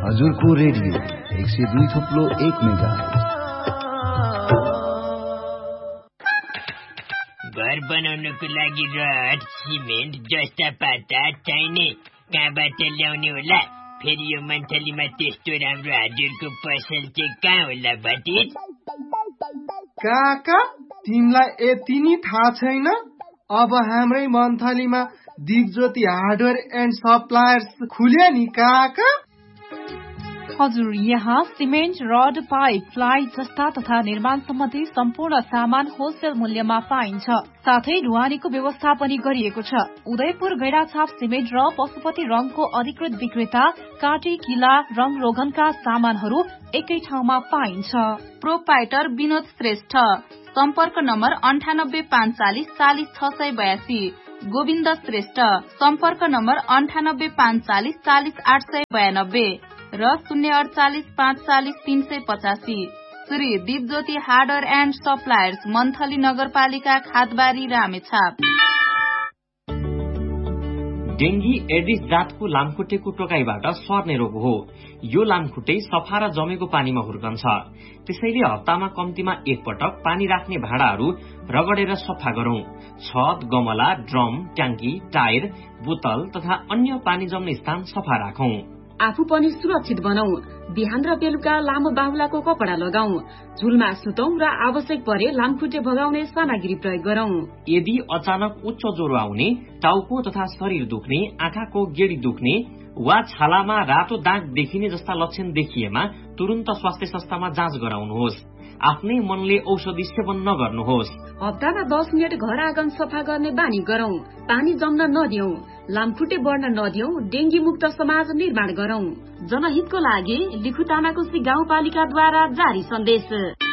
हजुरको radio 102.1 megahertz. घर बनाउनको लागि रड, सिमेन्ट जस्ता पाता चाहिने कहाँबाट ल्याउने होला? फेरि यो मन्थलीमा त्यस्तो राम्रो हजुरको पसल चाहिँ कहाँ होला भतिज? काका, तिमीलाई यति नि थाहा छैन? अब हाम्रै मन्थलीमा दिपज्योति हार्डवेयर एन्ड सप्लायर्स खुल्यो नि काका। हजुर, यहाँ सिमेन्ट, रड, पाइप, प्लाई जस्ता तथा निर्माण सम्बन्धी सम्पूर्ण सामान होलसेल मूल्यमा पाइन्छ। साथै ढुवानीको व्यवस्था पनि गरिएको छ। उदयपुर गैडाछाप सिमेन्ट र पशुपति रङको अधिकृत विक्रेता काटी किला रङ रोगनका सामानहरू एकै ठाउँमा पाइन्छ। प्रोपाइटर विनोद श्रेष्ठ, सम्पर्क नम्बर 9854 40 682। गोविन्द श्रेष्ठ, सम्पर्क नम्बर 9854 40 892 र 048 540 385। Shri Dipjyoti hardware and suppliers, monthly नगरपालिका, खादबारी, रामेछाप। डेंगी एडिस जातको लामखुट्टेको टोकाइबाट सर्ने रोग हो। यो लामखुट्टे सफा र जमेको पानीमा हुर्कन्छ। त्यसैले हप्तामा कम्तीमा एक पटक पानी राख्ने भाँडाहरू रगडेर सफा गरौं। छत, गमला, ड्रम, ट्याङ्की, टायर, बोतल तथा अन्य पानी जम्ने स्थान सफा राखौं। आफू पनि सुरक्षित बनाऊ। बिहान र बेलुका लामो बाहुलाको कपडा लगाऊ। झुलमा सुतौं र आवश्यक परे लामखुट्टे भगाउने सामग्री प्रयोग गरौं। यदि अचानक उच्च ज्वरो आउने, टाउको तथा शरीर दुख्ने, आँखाको गेडी दुख्ने वा छालामा रातो दाग देखिने जस्ता लक्षण देखिएमा तुरन्त स्वास्थ्य संस्थामा जाँच गराउनुहोस्। आफ्नै मनले औषधि सेवन नगर्नुहोस्। हप्तामा 10 मिनट घर आँगन सफा गर्ने बानी गरौं। पानी जम्न नदियौं, लामखुट्टे बढ्न नदियौं, डेंगी मुक्त समाज निर्माण गरौं। जनहितको लागि लिखु तामाकोसी गाउँपालिकाद्वारा जारी सन्देश।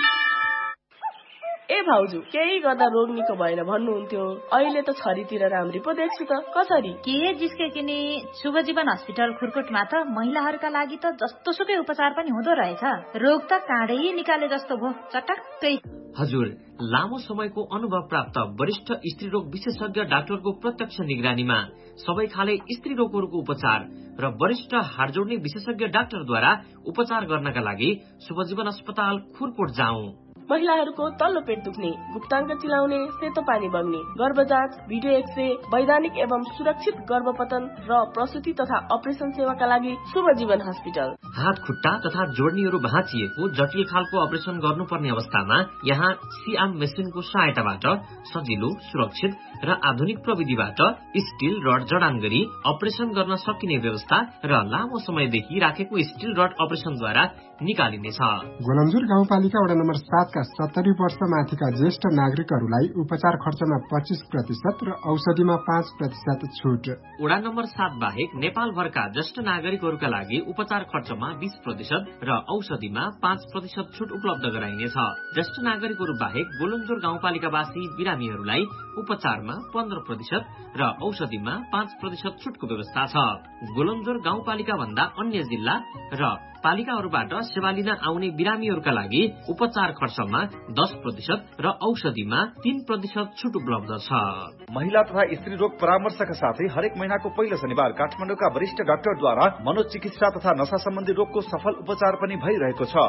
ए भाउजू, केही गर्दा रोग निको भएन भन्नुहुन्थ्यो, अहिले त छरीतिर राम्री पो देख्छु त। कसरी के जिस्के नि? शुभ जीवन हस्पिटल खुरकोटमा त महिलाहरूका लागि त जस्तो सुकै उपचार पनि हुँदो रहेछ। रोग त काँडै निकाले जस्तो भो, चटक्कै। हजुर, लामो समयको अनुभव प्राप्त वरिष्ठ स्त्री रोग विशेषज्ञ डाक्टरको प्रत्यक्ष निगरानीमा सबै खाले स्त्री रोगहरूको उपचार र वरिष्ठ हाड जोड्ने विशेषज्ञ डाक्टरद्वारा उपचार गर्नका लागि शुभजीवन अस्पताल खुरकोट जाउँ। महिलाहरूको तल्लो पेट दुख्ने, गुप्ताङ्ग चिलाउने, सेतो पानी बग्ने, गर्भजाँच, भिडियो एक्सरे, वैधानिक एवं सुरक्षित गर्भपतन र प्रसुति तथा अपरेसन सेवाका लागि शुभजीवन हस्पिटल। हात खुट्टा तथा जोड्नीहरू भाँचिएको जटिल खालको अपरेसन गर्नुपर्ने अवस्थामा यहाँ सिआम मेसिनको सहायताबाट सजिलो, सुरक्षित र आधुनिक प्रविधिबाट स्टील रड जडान गरी अपरेसन गर्न सकिने व्यवस्था र लामो समयदेखि राखेको स्टील रड अपरेसनद्वारा निकालिनेछ। गोलन्जुर गाउँपालिका वडा नम्बर 7 का 70 वर्ष माथिका ज्येष्ठ नागरिकहरूलाई उपचार खर्चमा 25% र औषधिमा 5% छुट। वडा नम्बर 7 बाहेक नेपालभरका ज्येष्ठ नागरिकहरूका लागि उपचार खर्चमा 20% र औषधिमा 5% छुट उपलब्ध गराइनेछ। ज्येष्ठ नागरिकहरू बाहेक गोलन्जुर गाउँपालिकावासी बिरामीहरूलाई उपचारमा 15% र औषधिमा 5% छुटको व्यवस्था छ। गोलन्जुर गाउँपालिका भन्दा अन्य जिल्ला र पालिकाहरूबाट सेवा लिन आउने बिरामीहरूका लागि उपचार खर्चमा 10% र औषधिमा 3% छुट उपलब्ध छ। महिला तथा स्त्री रोग परामर्शका साथै हरेक महिनाको पहिलो शनिबार काठमाडौँका वरिष्ठ डाक्टरद्वारा मनोचिकित्सा तथा नशा सम्बन्धी रोगको सफल उपचार पनि भइरहेको छ।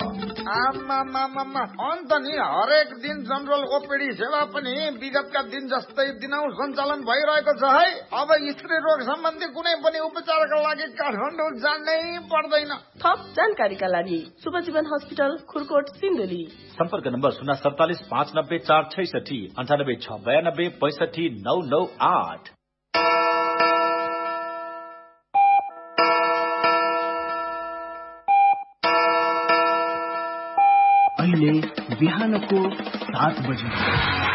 अन्त नि हरेक दिन जनरल ओपीडी सेवा पनि विगतका दिन जस्तै दिनौ सञ्चालन भइरहेको छ है। अब स्त्री रोग सम्बन्धी कुनै पनि उपचारका लागि काठमाडौँ जानै पर्दैन। थप जानकारीका लागि शुभजीवन हस्पिटल खुरकोट सिन्धुली। सम्पर्क नम्बर 047 590 466 98 692 65 998। अहिले बिहानको 7 बजे।